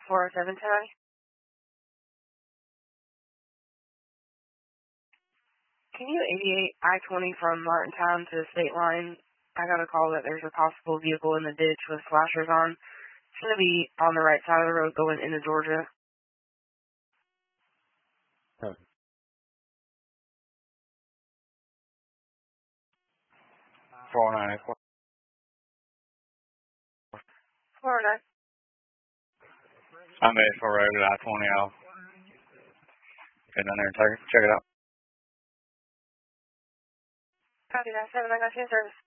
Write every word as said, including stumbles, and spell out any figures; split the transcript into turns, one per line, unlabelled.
four oh seven tonight. Can you eighty-eight I twenty from Martintown to the state line? I got a call that there's a possible vehicle in the ditch with flashers on. It's going to be on the right side of the road going into Georgia.
Huh. four nine four.
four oh nine.
I'm at four road at I twenty. I'll get down there and check it, check it out.
Copy that. seven, I got you in service.